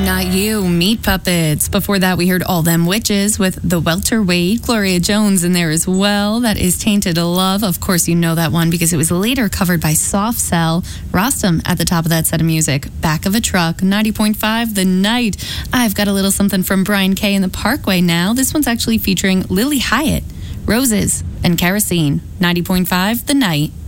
I'm Not You, Meat Puppets. Before that, we heard All Them Witches with The Welterweight. Gloria Jones in there as well. That is Tainted Love. Of course, you know that one because it was later covered by Soft Cell. Rostam at the top of that set of music. Back of a Truck, 90.5 The Night. I've got a little something from Brian Kay in the Parkway now. This one's actually featuring Lily Hyatt, Roses, and Kerosene. 90.5 The Night.